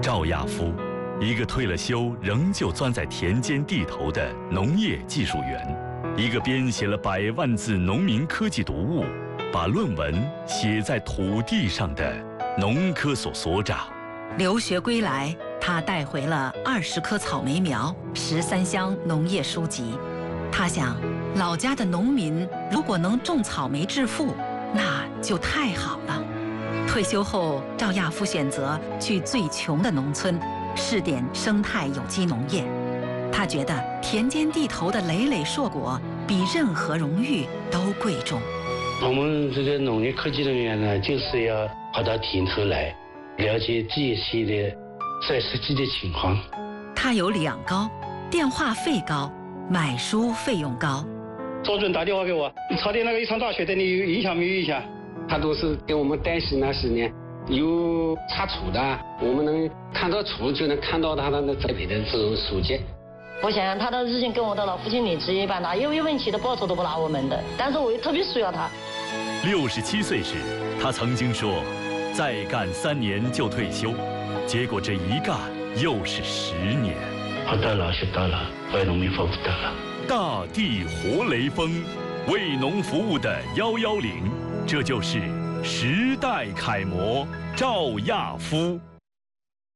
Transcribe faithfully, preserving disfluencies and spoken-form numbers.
赵亚夫，一个退了休仍旧钻在田间地头的农业技术员，一个编写了百万字农民科技读物，把论文写在土地上的农科所所长。 留学归来，他带回了二十棵草莓苗、十三箱农业书籍。他想，老家的农民如果能种草莓致富，那就太好了。退休后，赵亚夫选择去最穷的农村，试点生态有机农业。他觉得田间地头的累累硕果，比任何荣誉都贵重。 我们这个农业科技人员呢，就是要跑到田头来，了解这些的在实际的情况。 他有两高：电话费高，买书费用高。 周主任打电话给我，朝天那个一场大雪对你有影响没有影响？ 他都是给我们担心那十年有查处的，我们能看到处就能看到他的栽培的这种书籍。 我想想，他的日经跟我的老父亲理直一般，哪有有问题的报酬都不拿我们的，但是我又特别需要他。 六十七岁时，他曾经说，再干三年就退休，结果这一干又是十年。 活到老学到老，为农民服务到老。 大地活雷锋，为农服务的幺幺零，这就是时代楷模赵亚夫。